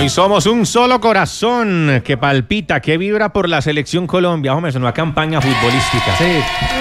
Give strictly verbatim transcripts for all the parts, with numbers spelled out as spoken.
hoy somos un solo corazón que palpita, que vibra por la selección Colombia. Hombre, es una campaña futbolística. Sí.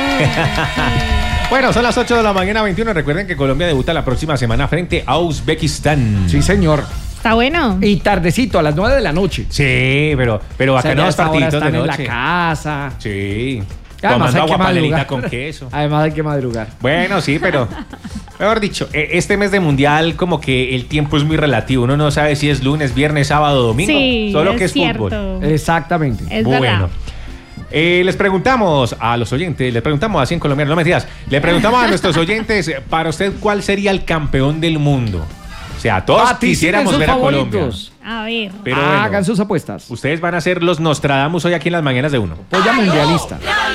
Bueno, son las ocho de la mañana, veintiuno. Recuerden que Colombia debuta la próxima semana frente a Uzbekistán. Sí, señor. Está bueno. Y tardecito, a las nueve de la noche. Sí, pero, pero O sea, acá no ya dos hasta ahora partiditos de están noche. en la casa. Sí. Además, Tomando hay que agua panelita madrugar. con queso. Además hay que madrugar. Bueno, sí, pero mejor dicho, eh, este mes de mundial como que el tiempo es muy relativo. Uno no sabe si es lunes, viernes, sábado, domingo. Sí, Solo es que es cierto. fútbol. Exactamente. Es Bueno. verdad. Eh, les preguntamos a los oyentes, les preguntamos así en colombiano, no mentiras, le preguntamos a nuestros oyentes, eh, para usted, ¿cuál sería el campeón del mundo? O sea, todos Participen quisiéramos sus ver a favoritos. Colombia. A ver. Pero bueno, Hagan sus apuestas. ustedes van a ser los Nostradamus hoy aquí en las mañanas de uno. Polla mundialista.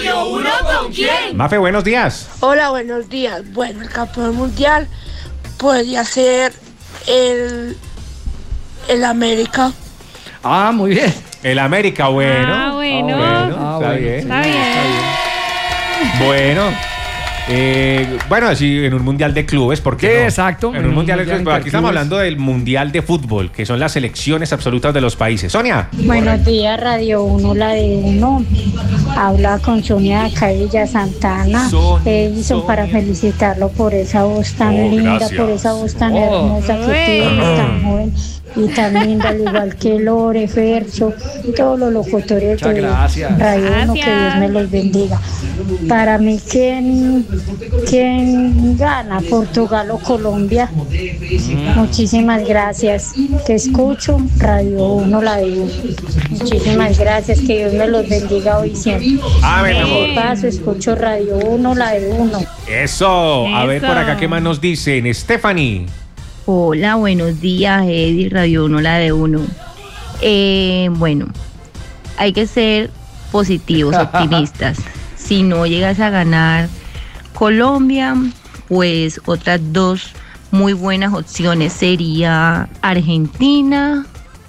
Mafe, buenos días. Hola, buenos días. Bueno, el campeón mundial podría ser el, el América. Ah, muy bien. El América, bueno. Ah, bueno. Ah, está bueno. bien. Está bien. Bueno. Eh, bueno, así en un mundial de clubes, ¿por qué Sí, no? exacto. En un mundial de clubes, pero aquí estamos interclubes. hablando del mundial de fútbol, que son las selecciones absolutas de los países. Sonia. Buenos días, Radio uno, la de uno. Habla con Sonia de acá de Villa Santana. Son- Edison, Sonia. para felicitarlo por esa voz tan Oh, linda, gracias. por esa voz tan Oh. hermosa que tiene, tan joven y tan linda, al igual que Lore, Fercho, y todos los locutores Muchas de gracias. Radio uno, que Gracias. Dios me los bendiga. Para mí, ¿quién, quién gana? ¿Portugal o Colombia? Muchísimas gracias. Te escucho, Radio uno, la de uno. Muchísimas gracias, que Dios me los bendiga hoy siempre. Amén, De amor. paso, escucho Radio uno, la de uno. Eso. A ver Eso. por acá qué más nos dicen. Stephanie. Hola, buenos días, Eddie, Radio uno, la de uno. Eh, bueno, hay que ser positivos, optimistas. Si no llegas a ganar Colombia, pues otras dos muy buenas opciones sería Argentina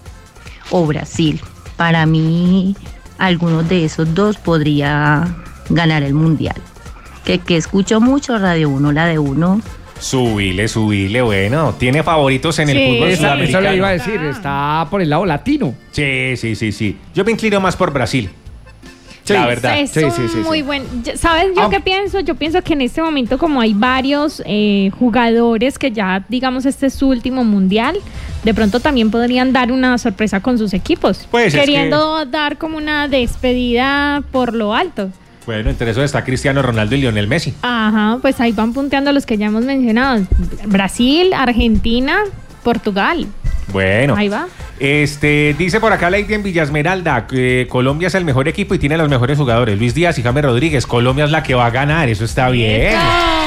o Brasil. Para mí, algunos de esos dos podría ganar el mundial. Que, que escucho mucho Radio uno, la de uno. Subile, subile, bueno. ¿Tiene favoritos en el Sí. fútbol Esa, eso sudamericano? le iba a decir, está por el lado latino. Sí, sí, sí, sí. Yo me inclino más por Brasil. Sí. La verdad. Es Sí, un sí, sí, muy sí. buen. yo- ¿Sabes yo Ah. qué pienso? Yo pienso que en este momento, como hay varios eh, jugadores que ya, digamos, este es su último mundial, de pronto también podrían dar una sorpresa con sus equipos. Pues, es queriendo dar como una despedida por lo alto. Bueno, entre eso está Cristiano Ronaldo y Lionel Messi. Ajá, pues ahí van punteando los que ya hemos mencionado. Brasil, Argentina, Portugal. Bueno. Ahí va. Este, dice por acá Lady en Villasmeralda que Colombia es el mejor equipo y tiene los mejores jugadores. Luis Díaz y James Rodríguez. Colombia es la que va a ganar. Eso está bien. ¡Eso!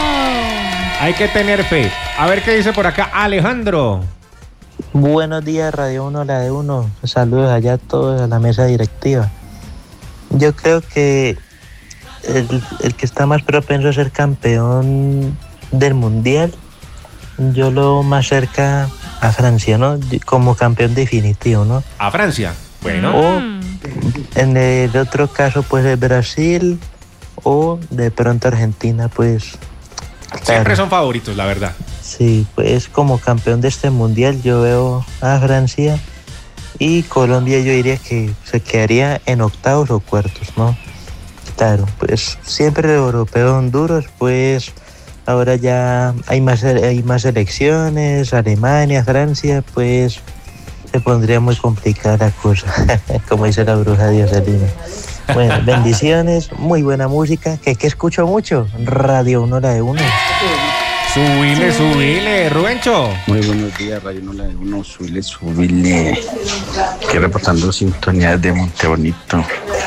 Hay que tener fe. A ver qué dice por acá Alejandro. Buenos días, Radio uno, la de uno. Saludos allá a todos, a la mesa directiva. Yo creo que el, el que está más propenso a ser campeón del mundial, yo lo más cerca a Francia, ¿no? Como campeón definitivo, ¿no? A Francia. Bueno. O Mm. en el otro caso, pues es Brasil o de pronto Argentina, pues. Siempre claro. son favoritos, la verdad. Sí, pues como campeón de este mundial yo veo a Francia y Colombia yo diría que se quedaría en octavos o cuartos, ¿no? Claro, pues siempre los europeos son duros, pues ahora ya hay más, hay más elecciones, Alemania, Francia, pues se pondría muy complicada la cosa, como dice la bruja Dioselina. Bueno, bendiciones, muy buena música, que, que escucho mucho, Radio uno, la de uno. Subile, subile, Rubencho. Muy buenos días, Radio uno, la de uno, subile, subile. Que reportando sintonía de Montebonito.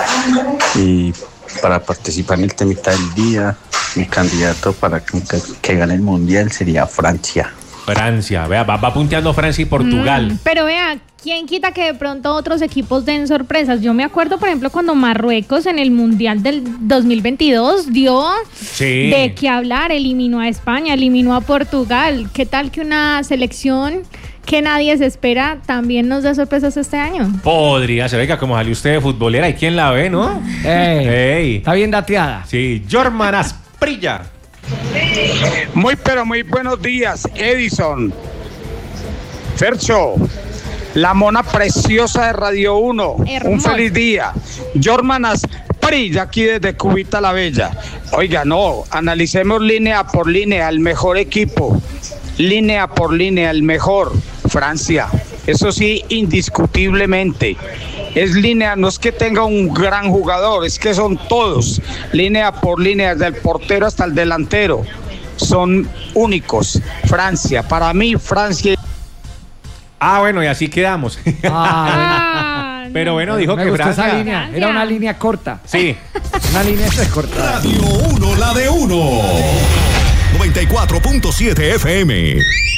Y para participar en el temita del día, mi candidato para que, que gane el mundial sería Francia. Francia, vea, va, va punteando Francia y Portugal. Mm, pero vea, ¿quién quita que de pronto otros equipos den sorpresas? Yo me acuerdo, por ejemplo, cuando Marruecos en el Mundial del dos mil veintidós dio Sí. de qué hablar, eliminó a España, eliminó a Portugal. ¿Qué tal que una selección que nadie se espera también nos dé sorpresas este año? Podría ser, oiga, como salió usted de futbolera, ¿y quién la ve, no? Ey, Ey. Está bien dateada. Sí, Jorman Asprilla. Muy pero muy buenos días, Edison, Fercho, la mona preciosa de Radio uno. Hermosa. Un feliz día. Jormanas Pri, aquí desde Cubita la Bella. Oiga, no, analicemos línea por línea, el mejor equipo. Línea por línea, el mejor. Francia. Eso sí, indiscutiblemente. Es línea, no es que tenga un gran jugador, es que son todos. Línea por línea, desde el portero hasta el delantero. Son únicos. Francia, para mí, Francia. Ah, bueno, y así quedamos. Ah, Ah, Pero bueno, dijo me que gustó esa Francia. línea. Francia. Era una línea corta. Sí. Una línea esta es corta. Radio uno, la de uno. noventa y cuatro punto siete F M.